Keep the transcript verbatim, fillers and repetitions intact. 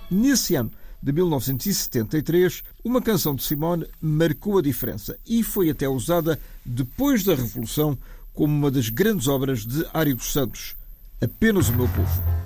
Nesse ano de mil novecentos e setenta e três, uma canção de Simone marcou a diferença e foi até usada depois da Revolução como uma das grandes obras de Mário dos Santos, Apenas o Meu Povo.